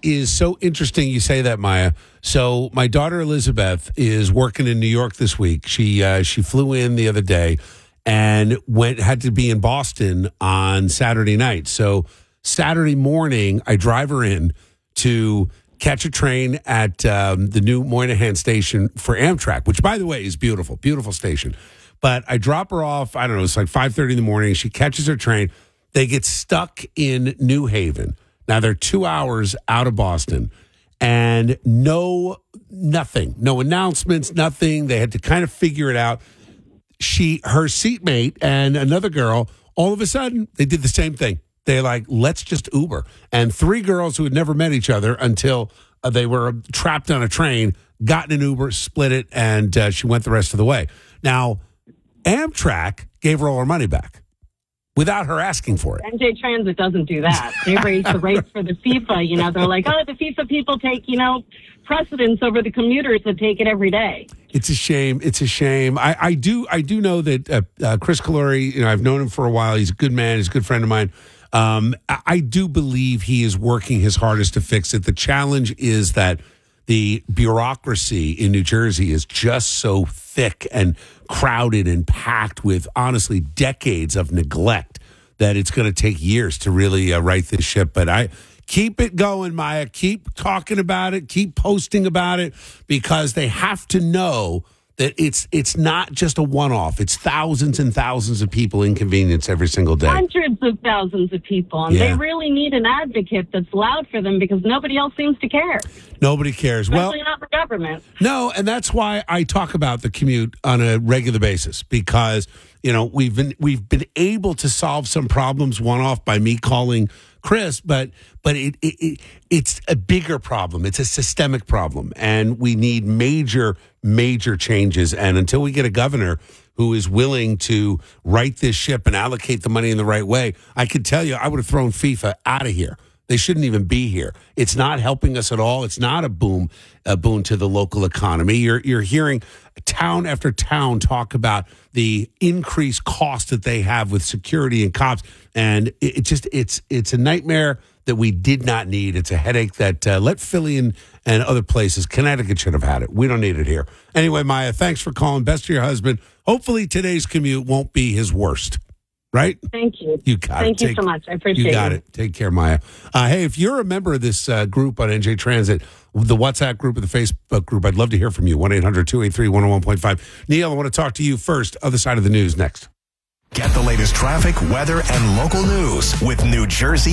is so interesting you say that, Maya. So my daughter Elizabeth is working in New York this week. She flew in the other day and had to be in Boston on Saturday night. So Saturday morning, I drive her in to catch a train at the new Moynihan station for Amtrak, which, by the way, is beautiful, beautiful station. But I drop her off, I don't know, it's like 5:30 in the morning. She catches her train. They get stuck in New Haven. Now, they're 2 hours out of Boston and nothing, no announcements, nothing. They had to kind of figure it out. Her seatmate and another girl, all of a sudden, they did the same thing. They're like, let's just Uber. And three girls who had never met each other until they were trapped on a train, got in an Uber, split it, and she went the rest of the way. Now, Amtrak gave her all her money back without her asking for it. NJ Transit doesn't do that. They raise the rates for the FIFA. You know, they're like, oh, the FIFA people take, precedence over the commuters that take it every day. It's a shame. It's a shame. I do know that Chris Calori, I've known him for a while. He's a good man. He's a good friend of mine. I do believe he is working his hardest to fix it. The challenge is that the bureaucracy in New Jersey is just so thick and crowded and packed with, honestly, decades of neglect that it's going to take years to really right this ship. But I keep it going, Maya. Keep talking about it. Keep posting about it, because they have to know that it's not just a one-off. It's thousands and thousands of people inconvenienced every single day. Hundreds of thousands of people. And they really need an advocate that's loud for them, because nobody else seems to care. Nobody cares. Especially not the government. No, and that's why I talk about the commute on a regular basis, because, we've been able to solve some problems one-off by me calling Chris, but it's a bigger problem. It's a systemic problem, and we need major changes. And until we get a governor who is willing to right this ship and allocate the money in the right way, I can tell you, I would have thrown FIFA out of here. They shouldn't even be here. It's not helping us at all. It's not a boon to the local economy. You're hearing town after town talk about the increased cost that they have with security and cops, and it's a nightmare that we did not need. It's a headache that let Philly and other places. Connecticut should have had it. We don't need it here. Anyway, Maya, thanks for calling. Best to your husband. Hopefully today's commute won't be his worst. Right? Thank you. You got it. Thank you so much. I appreciate it. You got it. Take care, Maya. Hey, if you're a member of this group on NJ Transit, the WhatsApp group or the Facebook group, I'd love to hear from you. 1-800-283-101.5. Neil, I want to talk to you first. Other side of the news next. Get the latest traffic, weather, and local news with New Jersey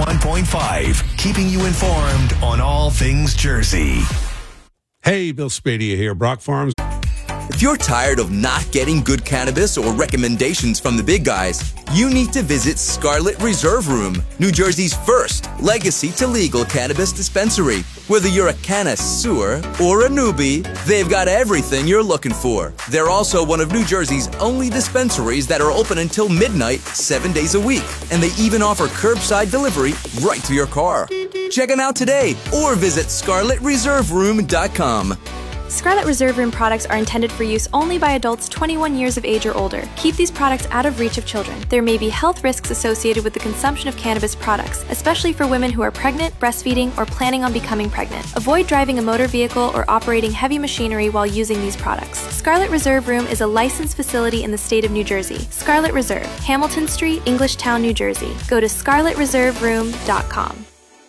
101.5, keeping you informed on all things Jersey. Hey, Bill Spadia here, Brock Farms. If you're tired of not getting good cannabis or recommendations from the big guys, you need to visit Scarlet Reserve Room, New Jersey's first legacy to legal cannabis dispensary. Whether you're a connoisseur or a newbie, they've got everything you're looking for. They're also one of New Jersey's only dispensaries that are open until midnight, 7 days a week. And they even offer curbside delivery right to your car. Check them out today or visit scarletreserveroom.com. Scarlet Reserve Room products are intended for use only by adults 21 years of age or older. Keep these products out of reach of children. There may be health risks associated with the consumption of cannabis products, especially for women who are pregnant, breastfeeding, or planning on becoming pregnant. Avoid driving a motor vehicle or operating heavy machinery while using these products. Scarlet Reserve Room is a licensed facility in the state of New Jersey. Scarlet Reserve, Hamilton Street, Englishtown, New Jersey. Go to scarletreserveroom.com.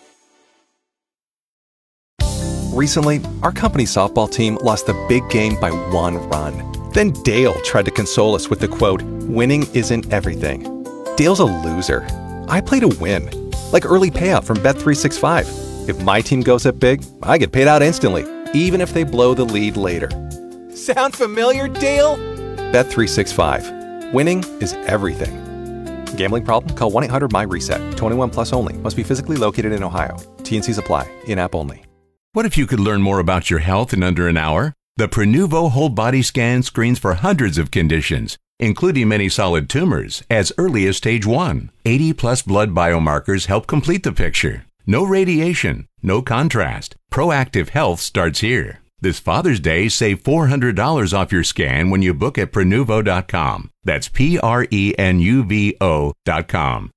Recently, our company softball team lost the big game by 1 run. Then Dale tried to console us with the quote, "Winning isn't everything." Dale's a loser. I play to win. Like early payout from Bet365. If my team goes up big, I get paid out instantly, even if they blow the lead later. Sound familiar, Dale? Bet365. Winning is everything. Gambling problem? Call 1-800-MY-RESET. 21 plus only. Must be physically located in Ohio. T&Cs apply. In-app only. What if you could learn more about your health in under an hour? The Prenuvo Whole Body Scan screens for hundreds of conditions, including many solid tumors, as early as stage 1. 80-plus blood biomarkers help complete the picture. No radiation, no contrast. Proactive health starts here. This Father's Day, save $400 off your scan when you book at Prenuvo.com. That's Prenuvo.com.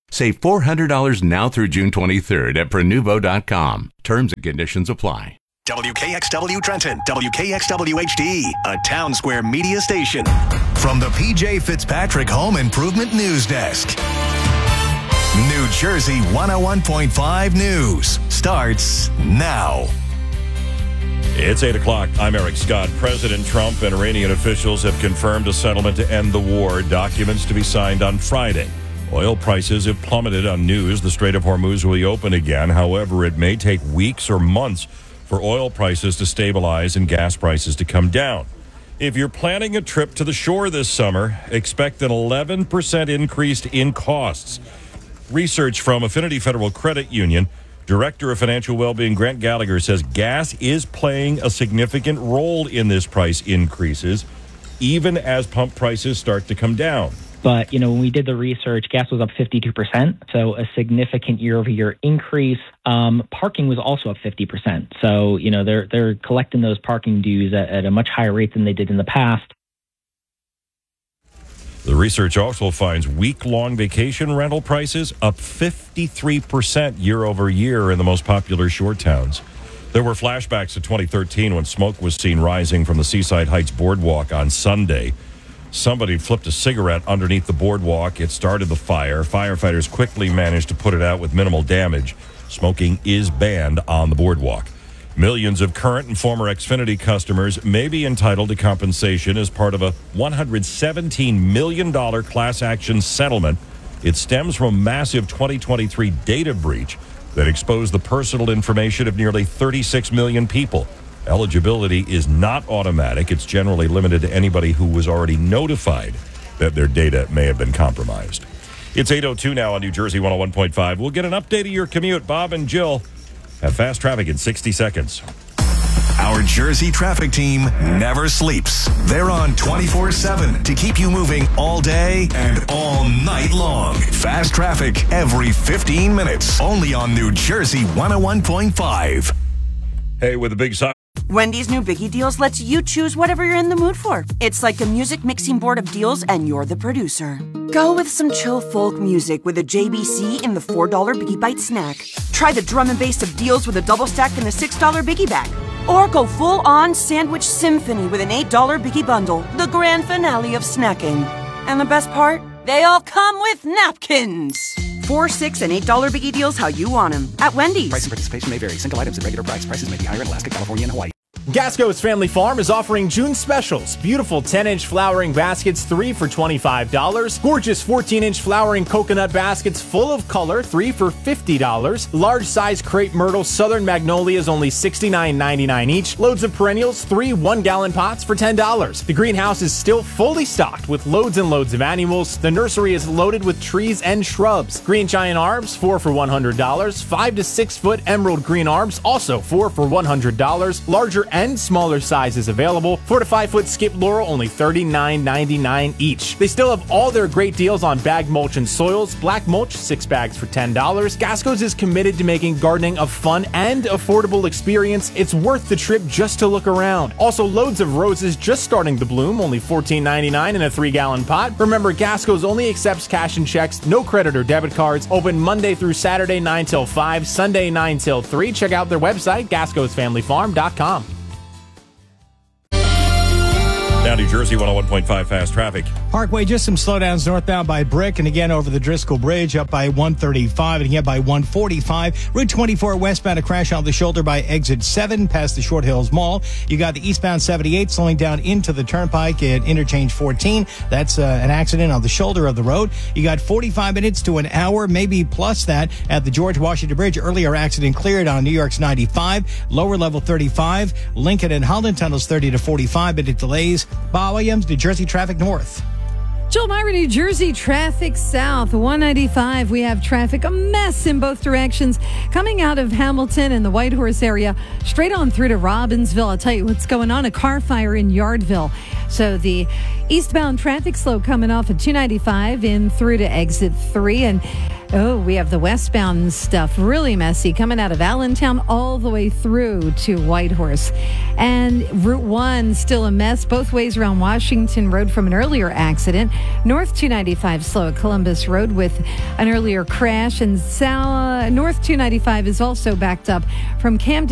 Save $400 now through June 23rd at Prenuvo.com. Terms and conditions apply. WKXW Trenton, WKXW HD, a Town Square media station. From the PJ Fitzpatrick Home Improvement News Desk. New Jersey 101.5 News starts now. It's 8 o'clock. I'm Eric Scott. President Trump and Iranian officials have confirmed a settlement to end the war, documents to be signed on Friday. Oil prices have plummeted on news the Strait of Hormuz will reopen again. However, it may take weeks or months for oil prices to stabilize and gas prices to come down. If you're planning a trip to the shore this summer, expect an 11% increase in costs. Research from Affinity Federal Credit Union, Director of Financial Wellbeing Grant Gallagher says gas is playing a significant role in this price increases, even as pump prices start to come down. But, when we did the research, gas was up 52%, so a significant year-over-year increase. Parking was also up 50%. So, they're collecting those parking dues at a much higher rate than they did in the past. The research also finds week-long vacation rental prices up 53% year-over-year in the most popular shore towns. There were flashbacks to 2013 when smoke was seen rising from the Seaside Heights boardwalk on Sunday. Somebody flipped a cigarette underneath the boardwalk. It started the fire. Firefighters quickly managed to put it out with minimal damage. Smoking is banned on the boardwalk. Millions of current and former Xfinity customers may be entitled to compensation as part of a $117 million class action settlement. It stems from a massive 2023 data breach that exposed the personal information of nearly 36 million people. Eligibility is not automatic. It's generally limited to anybody who was already notified that their data may have been compromised. It's 8:02 now on New Jersey 101.5. We'll get an update of your commute. Bob and Jill have fast traffic in 60 seconds. Our Jersey traffic team never sleeps. They're on 24/7 to keep you moving all day and all night long. Fast traffic every 15 minutes. Only on New Jersey 101.5. Hey, with a big side. Wendy's new Biggie Deals lets you choose whatever you're in the mood for. It's like a music mixing board of deals, and you're the producer. Go with some chill folk music with a JBC in the $4 Biggie Bite snack. Try the drum and bass of deals with a double stack in the $6 Biggie Bag. Or go full-on sandwich symphony with an $8 Biggie Bundle, the grand finale of snacking. And the best part? They all come with napkins. $4, $6, and $8 Biggie Deals how you want them at Wendy's. Price and participation may vary. Single items at regular price. Prices may be higher in Alaska, California, and Hawaii. Gasco's Family Farm is offering June specials. Beautiful 10-inch flowering baskets, 3 for $25. Gorgeous 14-inch flowering coconut baskets full of color, 3 for $50. Large-size crepe myrtle southern magnolias, only $69.99 each. Loads of perennials, 3 1-gallon pots for $10. The greenhouse is still fully stocked with loads and loads of annuals. The nursery is loaded with trees and shrubs. Green giant arbs, 4 for $100. 5 to 6 foot emerald green arbs, also 4 for $100. Larger and smaller sizes available. 4 to 5 foot skip laurel, only $39.99 each. They still have all their great deals on bag mulch and soils. Black mulch, 6 bags for $10. Gasco's is committed to making gardening a fun and affordable experience. It's worth the trip just to look around. Also, loads of roses just starting to bloom, only $14.99 in a 3-gallon pot. Remember, Gasco's only accepts cash and checks, no credit or debit cards. Open Monday through Saturday 9 till 5, Sunday 9 till 3. Check out their website, gascosfamilyfarm.com. Now New Jersey 101.5 fast traffic. Parkway, just some slowdowns northbound by Brick, and again over the Driscoll Bridge up by 135, and again by 145. Route 24 westbound, a crash on the shoulder by exit 7 past the Short Hills Mall. You got the eastbound 78 slowing down into the turnpike at interchange 14. That's an accident on the shoulder of the road. You got 45 minutes to an hour, maybe plus that, at the George Washington Bridge. Earlier accident cleared on New York's 95, lower level 35. Lincoln and Holland tunnels 30 to 45 minute delays. Bob Williams, New Jersey traffic north. Jill Myra, New Jersey traffic south. 195, we have traffic, a mess in both directions. Coming out of Hamilton and the Whitehorse area, straight on through to Robbinsville. I'll tell you what's going on, a car fire in Yardville. So the eastbound traffic slow coming off at 295 in through to exit 3. And Oh, we have the westbound stuff really messy coming out of Allentown all the way through to Whitehorse. And Route 1 still a mess both ways around Washington Road from an earlier accident. North 295 slow at Columbus Road with an earlier crash. And North 295 is also backed up from Camden